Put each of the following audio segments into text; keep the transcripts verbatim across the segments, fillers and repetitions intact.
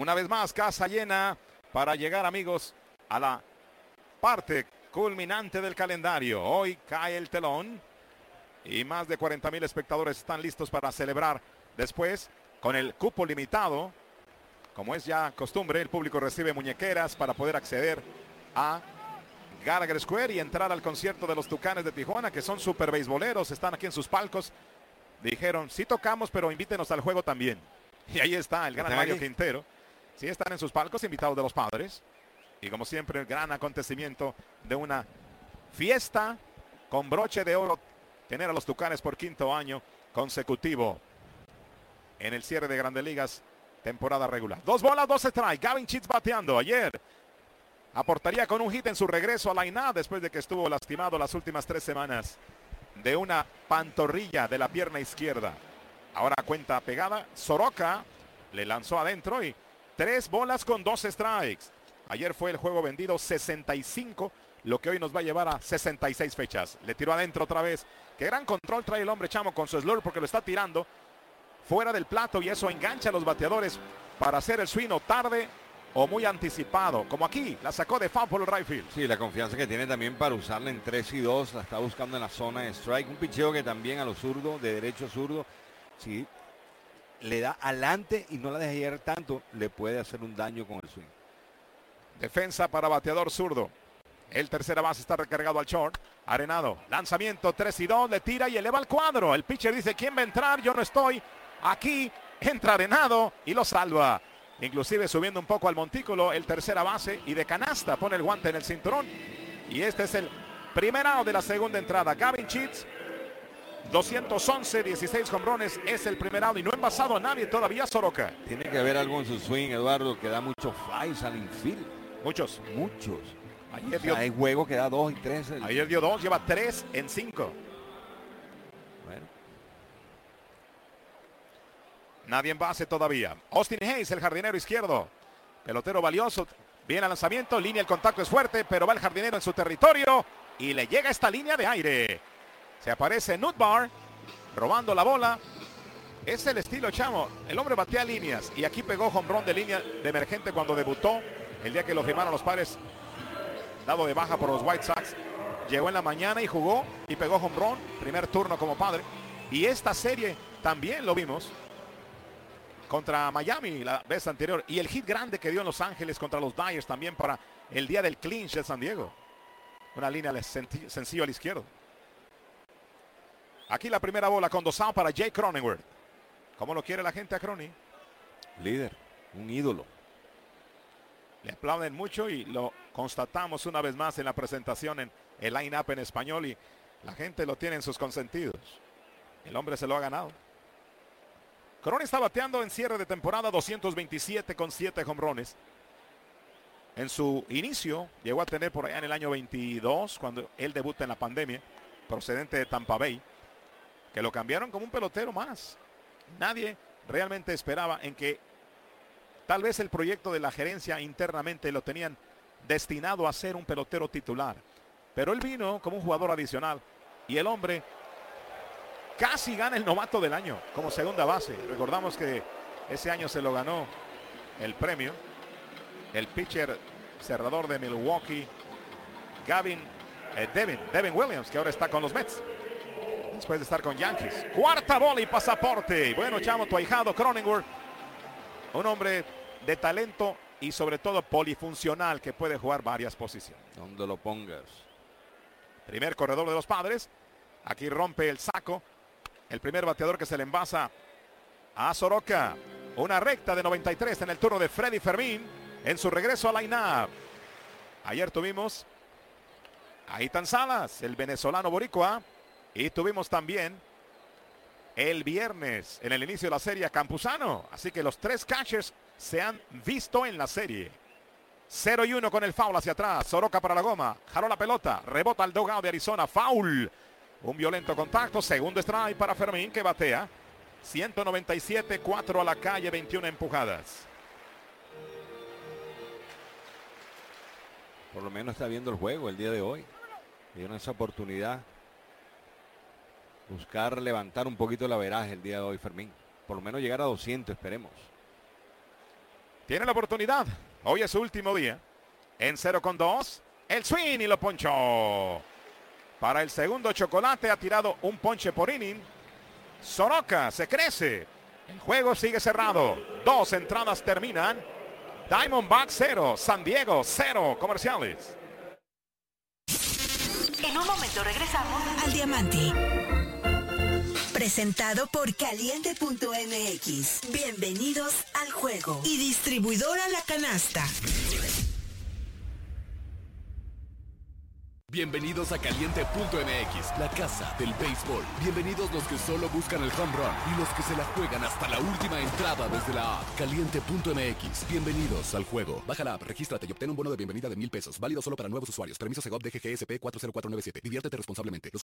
Una vez más, casa llena para llegar, amigos, a la parte culminante del calendario. Hoy cae el telón y más de cuarenta mil espectadores están listos para celebrar. Después, con el cupo limitado, como es ya costumbre, el público recibe muñequeras para poder acceder a Gallagher Square y entrar al concierto de los Tucanes de Tijuana, que son super beisboleros, están aquí en sus palcos. Dijeron, sí tocamos, pero invítenos al juego también. Y ahí está el gran Mario Quintero. Sí están en sus palcos, invitados de los Padres. Y como siempre, el gran acontecimiento de una fiesta con broche de oro, tener a los Tucanes por quinto año consecutivo en el cierre de Grandes Ligas, temporada regular. Dos bolas, dos strikes. Gavin Sheets bateando. Ayer aportaría con un hit en su regreso a la I N A después de que estuvo lastimado las últimas tres semanas de una pantorrilla de la pierna izquierda. Ahora cuenta pegada. Soroka le lanzó adentro y tres bolas con dos strikes. Ayer fue el juego vendido sesenta y cinco, lo que hoy nos va a llevar a sesenta y seis fechas. Le tiró adentro otra vez. Qué gran control trae el hombre Chamo con su slur, porque lo está tirando fuera del plato y eso engancha a los bateadores para hacer el swing o tarde o muy anticipado. Como aquí, la sacó de foul por el right field. Sí, la confianza que tiene también para usarla en tres y dos. La está buscando en la zona de strike. Un picheo que también a los zurdos, de derecho a zurdo, sí, le da adelante y no la deja llegar tanto, le puede hacer un daño con el swing. Defensa para bateador zurdo. El tercera base está recargado al short. Arenado, lanzamiento tres y dos, le tira y eleva el cuadro. El pitcher dice, ¿quién va a entrar? Yo no estoy aquí. Entra Arenado y lo salva. Inclusive subiendo un poco al montículo el tercera base y de canasta pone el guante en el cinturón. Y este es el primer out de la segunda entrada. Gavin Sheets, doscientos once, dieciséis jonrones, es el primer out y no ha envasado a nadie todavía Soroka. Tiene que haber algo en su swing, Eduardo, que da muchos flies al infield. Muchos. Muchos. Ayer o dio, sea, hay juego que da dos y tres. El... Ayer dio dos, lleva tres en cinco. Bueno. Nadie en base todavía. Austin Hayes, el jardinero izquierdo. Pelotero valioso. Viene al lanzamiento, línea, el contacto es fuerte, pero va el jardinero en su territorio y le llega esta línea de aire. Se aparece Nutbar robando la bola. Es el estilo Chamo. El hombre batea líneas y aquí pegó home run de línea de emergente cuando debutó el día que lo firmaron los Padres, dado de baja por los White Sox. Llegó en la mañana y jugó y pegó home run, primer turno como padre. Y esta serie también lo vimos contra Miami la vez anterior. Y el hit grande que dio en Los Ángeles contra los Dyers también para el día del clinch de San Diego. Una línea sencillo al izquierdo. Aquí la primera bola con dos outs para Jay Cronenworth. ¿Cómo lo quiere la gente a Crony? Líder, un ídolo. Le aplauden mucho y lo constatamos una vez más en la presentación en el line-up en español y la gente lo tiene en sus consentidos. El hombre se lo ha ganado. Crony está bateando en cierre de temporada doscientos veintisiete con siete jonrones. En su inicio llegó a tener por allá en el año veintidós, cuando él debuta en la pandemia, procedente de Tampa Bay, que lo cambiaron como un pelotero más. Nadie realmente esperaba en que tal vez el proyecto de la gerencia internamente lo tenían destinado a ser un pelotero titular. Pero él vino como un jugador adicional y el hombre casi gana el novato del año como segunda base. Recordamos que ese año se lo ganó el premio el pitcher cerrador de Milwaukee, Gavin, eh, Devin, Devin Williams, que ahora está con los Mets. Después de estar con Yankees. Cuarta bola y pasaporte. Bueno, Chamo, tu ahijado Cronenworth, un hombre de talento y sobre todo polifuncional que puede jugar varias posiciones. Donde lo pongas. Primer corredor de los Padres. Aquí rompe el saco. El primer bateador que se le envasa a Soroka. Una recta de noventa y tres en el turno de Freddy Fermín en su regreso a la line-up. Ayer tuvimos a Ethan Salas, el venezolano boricua. Y tuvimos también el viernes en el inicio de la serie a Campuzano. Así que los tres catchers se han visto en la serie. cero y uno con el foul hacia atrás. Soroka para la goma. Jaló la pelota. Rebota al dugout de Arizona. Foul. Un violento contacto. Segundo strike para Fermín, que batea. ciento noventa y siete, cuatro a la calle, veintiuna empujadas. Por lo menos está viendo el juego el día de hoy. Dieron esa oportunidad. Buscar levantar un poquito el averaje el día de hoy, Fermín. Por lo menos llegar a doscientos, esperemos. tiene la oportunidad. Hoy es su último día. En cero con dos. El swing y lo ponchó. Para el segundo chocolate ha tirado un ponche por inning. Soroka se crece. El juego sigue cerrado. Dos entradas terminan. Diamondbacks cero. San Diego cero. Comerciales. En un momento regresamos al Diamante. Presentado por Caliente punto M X. Bienvenidos al juego. Y distribuidora La Canasta. Bienvenidos a Caliente punto M X, la casa del béisbol. Bienvenidos los que solo buscan el home run y los que se la juegan hasta la última entrada desde la app. Caliente punto M X. Bienvenidos al juego. Baja la app, regístrate y obtén un bono de bienvenida de mil pesos. Válido solo para nuevos usuarios. Permiso Segov D G G S P cuatro cero cuatro nueve siete. Diviértete responsablemente. Los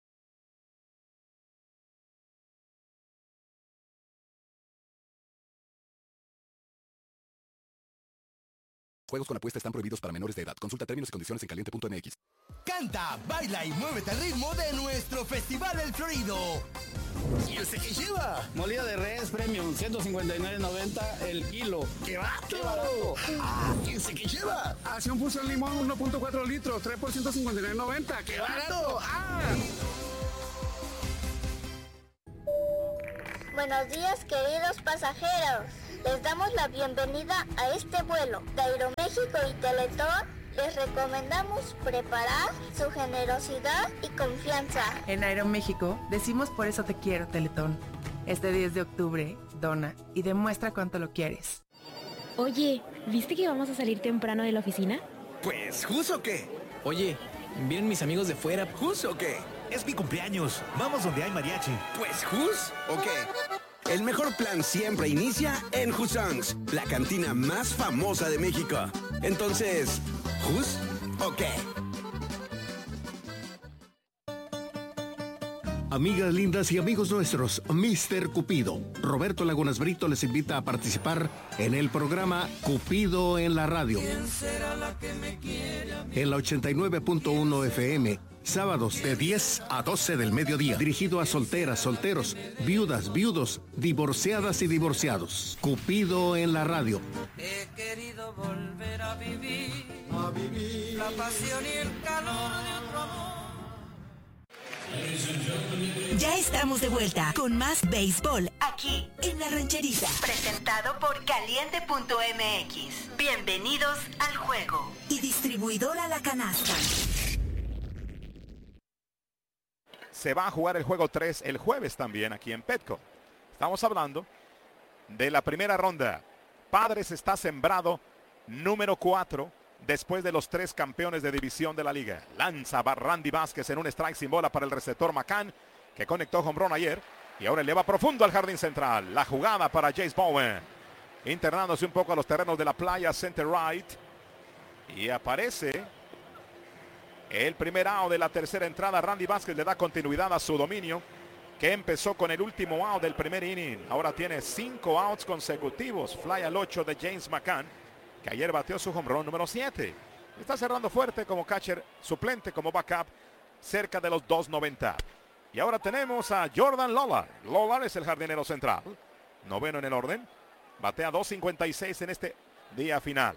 juegos con apuesta están prohibidos para menores de edad. Consulta términos y condiciones en caliente punto M X. Canta, baila y muévete al ritmo de nuestro Festival El Florido. ¿Y ese qué lleva? Molida de res premium, ciento cincuenta y nueve noventa el kilo. ¡Qué barato! Ah, ¿y ese qué lleva? Acción Fusión Limón uno punto cuatro litros, tres por ciento cincuenta y nueve noventa. ¡Qué barato! ¡Ah! Buenos días, queridos pasajeros. Les damos la bienvenida a este vuelo de Aeroméxico y Teletón. Les recomendamos preparar su generosidad y confianza. En Aeroméxico decimos por eso te quiero, Teletón. Este diez de octubre, dona y demuestra cuánto lo quieres. Oye, ¿viste que vamos a salir temprano de la oficina? Pues, ¿justo qué? Oye, ¿vienen mis amigos de fuera? ¿Justo qué? Es mi cumpleaños. Vamos donde hay mariachi. Pues, ¿jus o qué? El mejor plan siempre inicia en Husongs, la cantina más famosa de México. Entonces, ¿jus o qué? Amigas lindas y amigos nuestros, míster Cupido. Roberto Lagunas Brito les invita a participar en el programa Cupido en la radio. En la ochenta y nueve punto uno F M, sábados de diez a doce del mediodía. Dirigido a solteras, solteros, viudas, viudos, divorciadas y divorciados. Cupido en la radio. He querido volver a vivir, a vivir la pasión y el calor de otro amor. Ya estamos de vuelta con más béisbol aquí en La Rancherita. Presentado por Caliente punto M X. Bienvenidos al juego. Y distribuidora La Canasta. Se va a jugar el juego tres el jueves también aquí en Petco. Estamos hablando de la primera ronda. Padres está sembrado número cuatro. Después de los tres campeones de división de la liga. Lanza Randy Vázquez en un strike sin bola para el receptor McCann, que conectó home run ayer. Y ahora eleva profundo al jardín central. La jugada para Jace Bowen. Internándose un poco a los terrenos de la playa center right. Y aparece el primer out de la tercera entrada. Randy Vázquez le da continuidad a su dominio, que empezó con el último out del primer inning. Ahora tiene cinco outs consecutivos. Fly al ocho de James McCann, que ayer bateó su home run número siete. Está cerrando fuerte como catcher suplente, como backup, cerca de los dos noventa. Y ahora tenemos a Jordan Lollar. Lollar es el jardinero central, noveno en el orden. Batea dos cincuenta y seis en este día final.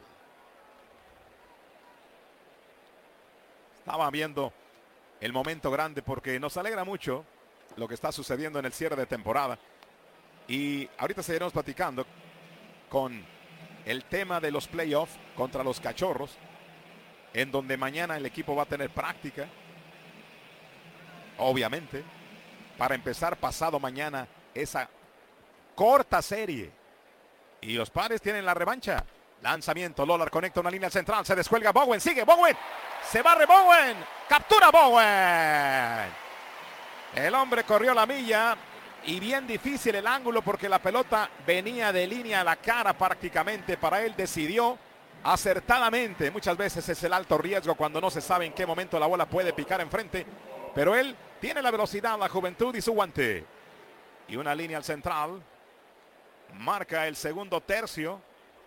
Estaba viendo el momento grande porque nos alegra mucho lo que está sucediendo en el cierre de temporada. Y ahorita seguiremos platicando con el tema de los playoffs contra los Cachorros, en donde mañana el equipo va a tener práctica, obviamente, para empezar pasado mañana esa corta serie. Y los Padres tienen la revancha. Lanzamiento, Lollar conecta una línea central, se descuelga Bowen, sigue Bowen, se barre Bowen, captura Bowen. El hombre corrió la milla. Y bien difícil el ángulo porque la pelota venía de línea a la cara prácticamente para él. Decidió acertadamente. Muchas veces es el alto riesgo cuando no se sabe en qué momento la bola puede picar enfrente. Pero él tiene la velocidad, la juventud y su guante. Y una línea al central. Marca el segundo tercio.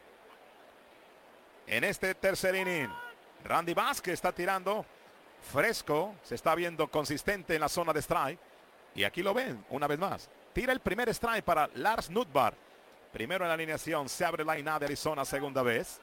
En este tercer inning. Randy Vázquez está tirando fresco. Se está viendo consistente en la zona de strike. Y aquí lo ven una vez más. Tira el primer strike para Lars Nootbaar. Primero en la alineación, se abre la line de Arizona segunda vez.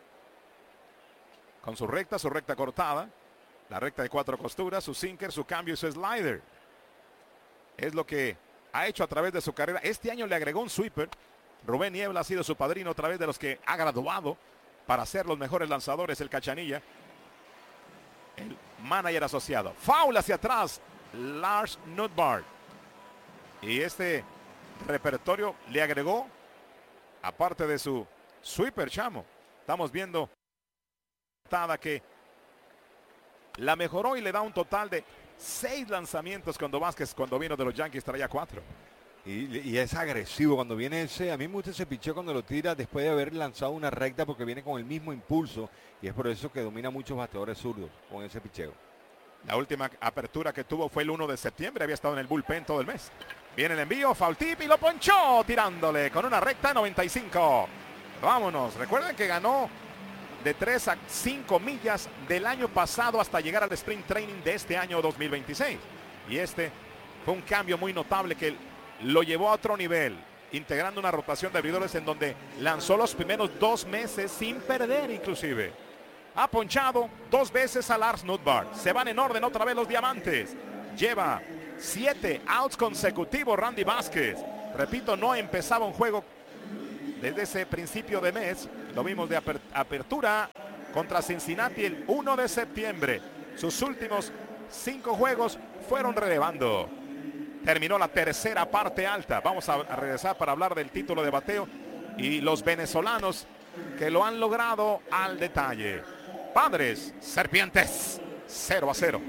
Con su recta, su recta cortada. La recta de cuatro costuras, su sinker, su cambio y su slider. Es lo que ha hecho a través de su carrera. Este año le agregó un sweeper. Rubén Niebla ha sido su padrino a través de los que ha graduado para ser los mejores lanzadores, el Cachanilla. El manager asociado. Foul hacia atrás, Lars Nootbaar. Y este repertorio le agregó, aparte de su sweeper, chamo. Estamos viendo que la mejoró y le da un total de seis lanzamientos cuando Vázquez, cuando vino de los Yankees, traía cuatro. Y, y es agresivo cuando viene ese. A mí me gusta ese picheo cuando lo tira después de haber lanzado una recta, porque viene con el mismo impulso y es por eso que domina muchos bateadores zurdos con ese picheo. La última apertura que tuvo fue el uno de septiembre. Había estado en el bullpen todo el mes. Viene el envío, foul tip y lo ponchó tirándole con una recta noventa y cinco. Vámonos. Recuerden que ganó de tres a cinco millas del año pasado hasta llegar al sprint training de este año dos mil veintiséis. Y este fue un cambio muy notable que lo llevó a otro nivel, integrando una rotación de abridores en donde lanzó los primeros dos meses sin perder inclusive. Ha ponchado dos veces a Lars Nootbaar. Se van en orden otra vez los diamantes. Lleva siete outs consecutivos Randy Vázquez. Repito, no empezaba un juego desde ese principio de mes. Lo vimos de apertura contra Cincinnati el uno de septiembre. Sus últimos cinco juegos fueron relevando. Terminó la tercera parte alta. Vamos a regresar para hablar del título de bateo y los venezolanos que lo han logrado al detalle. Padres, Serpientes, cero a cero.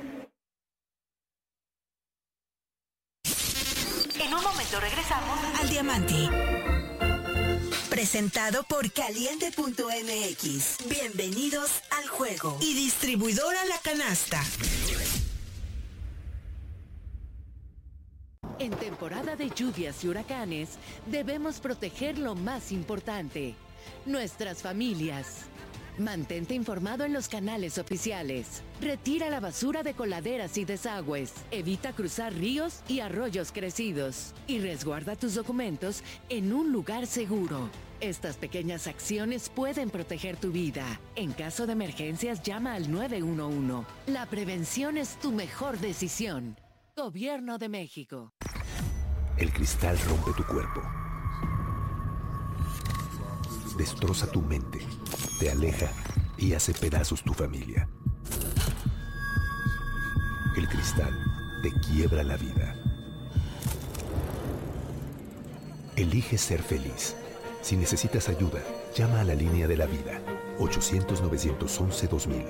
En un momento regresamos al Diamante. Presentado por Caliente punto M X. Bienvenidos al juego. Y distribuidora La Canasta. En temporada de lluvias y huracanes, debemos proteger lo más importante, nuestras familias. Mantente informado en los canales oficiales. Retira la basura de coladeras y desagües. Evita cruzar ríos y arroyos crecidos. Y resguarda tus documentos en un lugar seguro. Estas pequeñas acciones pueden proteger tu vida. En caso de emergencias, llama al nueve uno uno. La prevención es tu mejor decisión. Gobierno de México. El cristal rompe tu cuerpo. Destroza tu mente, te aleja y hace pedazos tu familia. El cristal te quiebra la vida. Elige ser feliz. Si necesitas ayuda, llama a la línea de la vida. ochocientos, novecientos once, dos mil.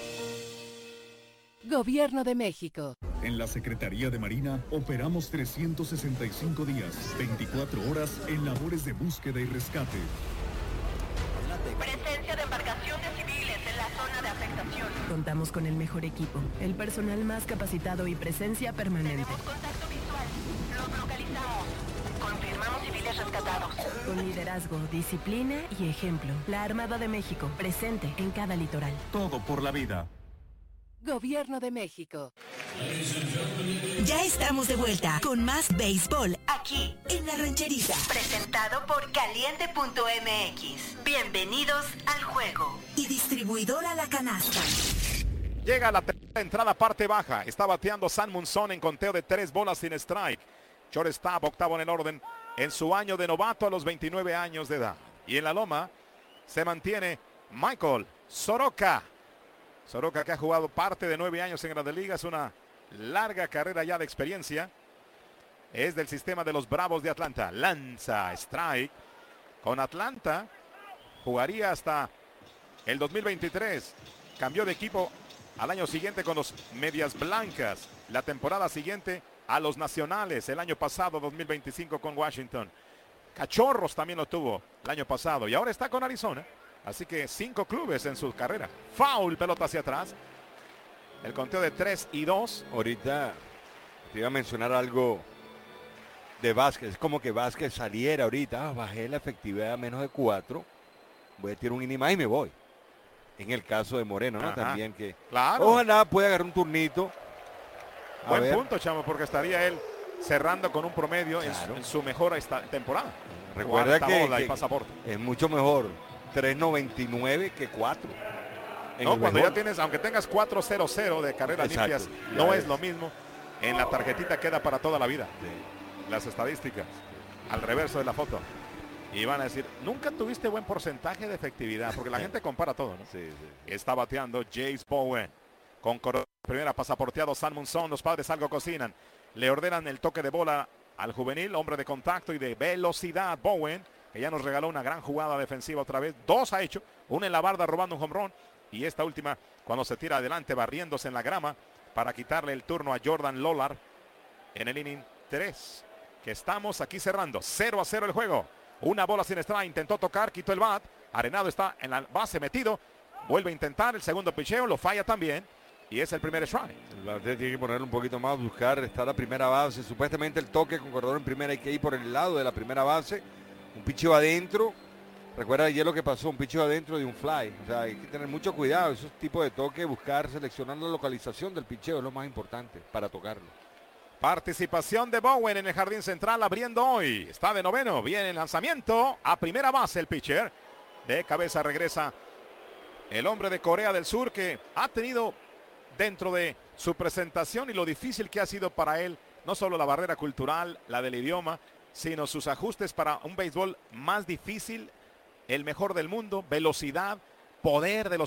Gobierno de México. En la Secretaría de Marina operamos trescientos sesenta y cinco días, veinticuatro horas en labores de búsqueda y rescate. Presencia de embarcaciones civiles en la zona de afectación. Contamos con el mejor equipo, el personal más capacitado y presencia permanente. Tenemos contacto visual. Los localizamos. Confirmamos civiles rescatados. Con liderazgo, disciplina y ejemplo. La Armada de México, presente en cada litoral. Todo por la vida. Gobierno de México. Ya estamos de vuelta con más béisbol aquí en La Rancherita. Presentado por Caliente punto M X. Bienvenidos al juego. Y distribuidora La Canasta. Llega la tercera entrada parte baja. Está bateando San Monzón en conteo de tres bolas sin strike. Shortstop, octavo en el orden en su año de novato a los veintinueve años de edad. Y en la loma se mantiene Michael Soroka. Soroka, que ha jugado parte de nueve años en Grandes Ligas, una larga carrera ya de experiencia. Es del sistema de los Bravos de Atlanta. Lanza, strike. Con Atlanta jugaría hasta el dos mil veintitrés. Cambió de equipo al año siguiente con los Medias Blancas. La temporada siguiente a los Nacionales. El año pasado, dos mil veinticinco, con Washington. Cachorros también lo tuvo el año pasado. Y ahora está con Arizona. Así que cinco clubes en su carrera. Foul, pelota hacia atrás. El conteo de tres y dos. Ahorita te iba a mencionar algo de Vázquez. Es como que Vázquez saliera ahorita. Ah, bajé la efectividad a menos de cuatro. Voy a tirar un inning más y me voy. En el caso de Moreno, ¿no? Ajá. También que Claro. ojalá pueda agarrar un turnito. A Buen ver. punto, chamo, porque estaría él cerrando con un promedio en, Claro. su, en su mejor esta temporada. Recuerda Cuarta que, bola y que pasaporte. es mucho mejor tres noventa y nueve que cuatro. No, cuando ya tienes, aunque tengas cuatro cero cero de carreras Exacto, limpias, ya no es. es lo mismo. En la tarjetita queda para toda la vida. Las estadísticas. Al reverso de la foto. Y van a decir, nunca tuviste buen porcentaje de efectividad, porque la gente compara todo, ¿no? Sí, sí. Está bateando Jace Bowen. Con cor- primera pasaporteado San Munson. Los padres algo cocinan. Le ordenan el toque de bola al juvenil, hombre de contacto y de velocidad. Bowen, que ya nos regaló una gran jugada defensiva otra vez. Dos ha hecho. Una en la barda robando un home run. Y esta última cuando se tira adelante barriéndose en la grama para quitarle el turno a Jordan Lollard en el inning tres. Que estamos aquí cerrando. cero a cero el juego. Una bola sin strike. Intentó tocar, quitó el bat. Arenado está en la base metido. Vuelve a intentar el segundo picheo. Lo falla también. Y es el primer strike. El bateo tiene que ponerle un poquito más, buscar, estar a primera base. Supuestamente el toque con corredor en primera hay que ir por el lado de la primera base. Un picheo adentro. Recuerda ayer lo que pasó, un picheo adentro de un fly. O sea, hay que tener mucho cuidado. Esos tipos de toque, buscar, seleccionar la localización del picheo es lo más importante para tocarlo. Participación de Bowen en el jardín central abriendo hoy. Está de noveno. Viene el lanzamiento. A primera base el pitcher. De cabeza regresa el hombre de Corea del Sur que ha tenido dentro de su presentación y lo difícil que ha sido para él, no solo la barrera cultural, la del idioma, sino sus ajustes para un béisbol más difícil, el mejor del mundo, velocidad, poder de los